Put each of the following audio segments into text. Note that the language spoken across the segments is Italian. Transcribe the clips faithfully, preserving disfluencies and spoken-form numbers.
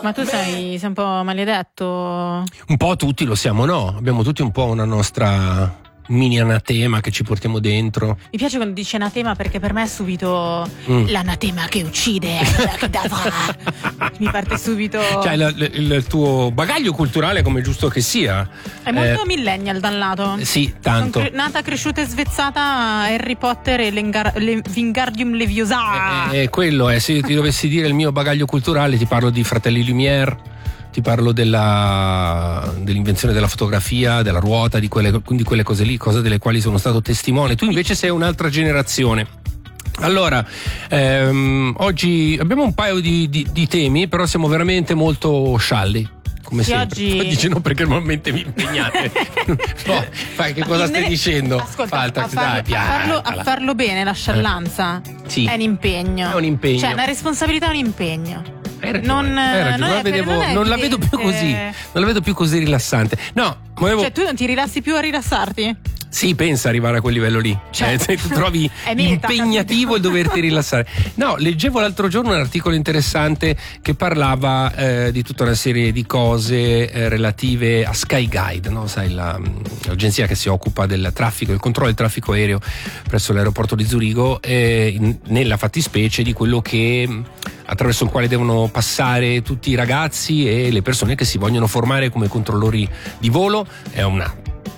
Ma tu sei, sei un po' maledetto? Un po' tutti lo siamo, no? Abbiamo tutti un po' una nostra mini anatema che ci portiamo dentro. Mi piace quando dice anatema, perché per me è subito mm. l'anatema che uccide. Mi parte subito. Cioè il, il, il tuo bagaglio culturale, come è giusto che sia, è molto eh, millennial da un lato. Sì, tanto. Sono cre- nata, cresciuta e svezzata Harry Potter e l'Engar- le Wingardium Leviosa. E eh, eh, quello è, se io ti dovessi dire il mio bagaglio culturale, ti parlo di Fratelli Lumière, ti parlo della, dell'invenzione della fotografia, della ruota, di quelle, di quelle cose lì, cose delle quali sono stato testimone. Tu invece sei un'altra generazione. Allora, ehm, oggi abbiamo un paio di, di, di temi, però siamo veramente molto scialli. Come sì, sempre. Oggi... Dice no, perché normalmente vi impegnate. No, fai, che cosa stai dicendo? Ascolta, Falta, a, farlo, dai, a, farlo, a farlo bene, la sciallanza eh. sì. è un impegno. È un impegno. Cioè, la responsabilità è un impegno. Hai ragione, non, hai ragione. non, Non, è, vedevo, non, non la vedo più così. Non la vedo più così rilassante. No, volevo... Cioè, tu non ti rilassi più a rilassarti? Sì, pensa arrivare a quel livello lì. Cioè, se tu trovi meta, impegnativo il doverti rilassare. No, leggevo l'altro giorno un articolo interessante che parlava eh, di tutta una serie di cose eh, relative a Skyguide, no? Sai, la, l'agenzia che si occupa del traffico, del controllo del traffico aereo presso l'aeroporto di Zurigo, eh, in, nella fattispecie di quello che attraverso il quale devono passare tutti i ragazzi e le persone che si vogliono formare come controllori di volo. È una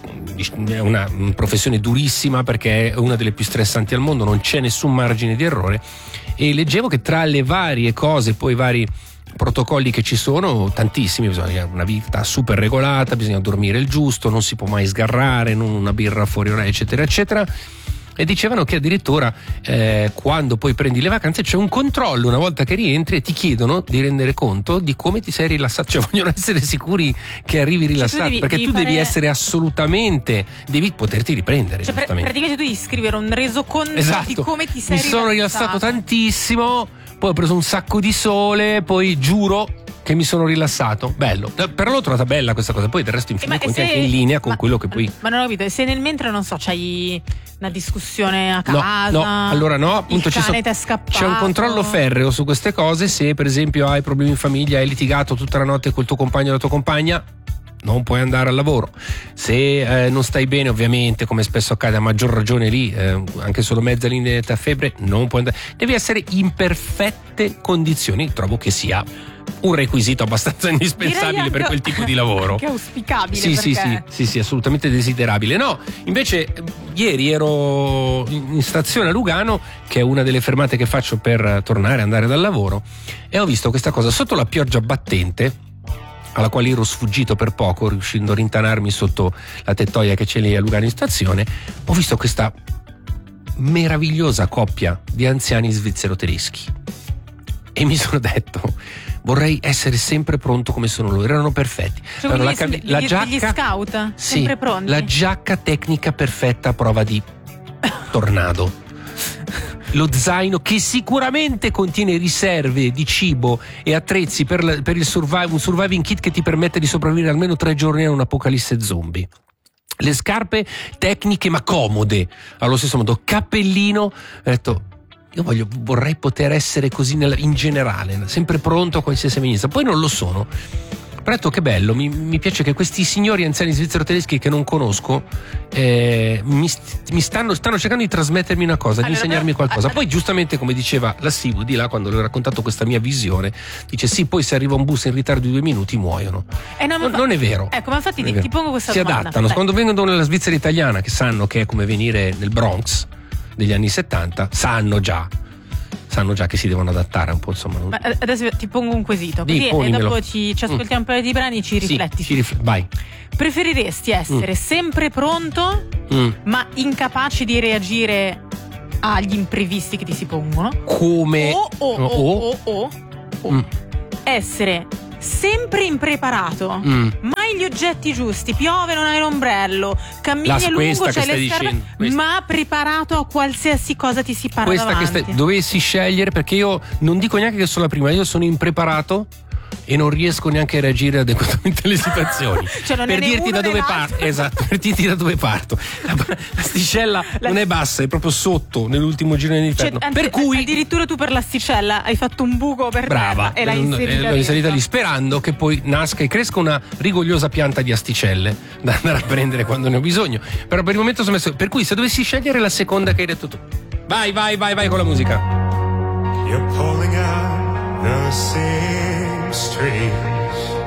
è una professione durissima, perché è una delle più stressanti al mondo, non c'è nessun margine di errore. E leggevo che tra le varie cose, poi i vari protocolli che ci sono, tantissimi, bisogna una vita super regolata, bisogna dormire il giusto, non si può mai sgarrare, non una birra fuori ora, eccetera eccetera. E dicevano che addirittura eh, quando poi prendi le vacanze c'è un controllo una volta che rientri e ti chiedono di rendere conto di come ti sei rilassato, cioè vogliono essere sicuri che arrivi rilassato, cioè, tu devi, perché devi tu fare... devi essere assolutamente, devi poterti riprendere. Cioè, pr- praticamente tu devi scrivere un resoconto esatto. di come ti sei Mi rilassato. sono rilassato tantissimo, poi ho preso un sacco di sole, poi giuro che mi sono rilassato. Bello, però l'ho trovata bella questa cosa. Poi del resto in fin dei conti anche in linea con ma, quello che poi. Ma non ho capito, se nel mentre non so c'hai una discussione a casa, no, no, allora no, appunto il cane ci so, t'è scappato. C'è un controllo ferreo su queste cose. Se per esempio hai problemi in famiglia, hai litigato tutta la notte col tuo compagno o la tua compagna, non puoi andare al lavoro. Se eh, non stai bene, ovviamente, come spesso accade, a maggior ragione lì, eh, anche solo mezza linea di febbre, non puoi andare. Devi essere in perfette condizioni. Trovo che sia un requisito abbastanza indispensabile per quel tipo di lavoro. Che auspicabile. Sì, perché... sì, sì, sì, sì, assolutamente desiderabile. No, invece ieri ero in stazione a Lugano, che è una delle fermate che faccio per tornare, andare dal lavoro, e ho visto questa cosa sotto la pioggia battente, alla quale ero sfuggito per poco, riuscendo a rintanarmi sotto la tettoia che c'è lì a Lugano in stazione. Ho visto questa meravigliosa coppia di anziani svizzero-tedeschi e mi sono detto: vorrei essere sempre pronto come sono loro. Erano perfetti. Cioè, allora, la, degli, la la giacca, degli scout sì, sempre pronti. La giacca tecnica perfetta a prova di tornado. Lo zaino che sicuramente contiene riserve di cibo e attrezzi per, la, per il survive, un surviving kit che ti permette di sopravvivere almeno tre giorni a un'apocalisse zombie. Le scarpe tecniche ma comode, allo stesso modo, cappellino. Ho detto: io voglio, vorrei poter essere così nella, in generale, sempre pronto a qualsiasi evenienza. Poi non lo sono. Però ho detto: che bello, mi, mi piace che questi signori anziani svizzero-tedeschi che non conosco eh, mi, mi stanno, stanno cercando di trasmettermi una cosa, allora, di insegnarmi però, qualcosa. Poi giustamente, come diceva la Sivu di là, quando le ho raccontato questa mia visione, dice: sì, poi se arriva un bus in ritardo di due minuti muoiono. Eh no, non, ma, non è vero. Ecco, ma infatti ti, ti pongo questa si domanda. Si adattano. Beh. Quando vengono nella Svizzera italiana, che sanno che è come venire nel Bronx degli anni settanta, sanno già sanno già che si devono adattare un po', insomma. Non... Ma adesso ti pongo un quesito, così Dì, e dopo ci, ci ascoltiamo mm. un paio di brani e ci rifletti. Sì, ci rifl- vai. Preferiresti essere mm. sempre pronto mm. ma incapace di reagire agli imprevisti che ti si pongono? Come? O o o o, o, o, o mm. essere sempre impreparato, mm. mai gli oggetti giusti, piove, non hai l'ombrello, cammini a lungo, c'hai le scarpe, ma preparato a qualsiasi cosa ti si para questa davanti. Che stai, dovessi scegliere, perché io non dico neanche che sono la prima, io sono impreparato e non riesco neanche a reagire adeguatamente alle situazioni. Cioè non per è dirti da dove parto, esatto, per dirti da dove parto. La, l'asticella la... non è bassa, è proprio sotto nell'ultimo giro dell'inferno. Cioè, anzi, per cui addirittura tu per l'asticella hai fatto un buco per brava, terra e l'hai inserita, l'ho inserita lì, sperando che poi nasca e cresca una rigogliosa pianta di asticelle da andare a prendere quando ne ho bisogno. Però per il momento sono messo. Per cui se dovessi scegliere la seconda che hai detto tu, vai, vai, vai, vai con la musica. You're pulling out the same strings.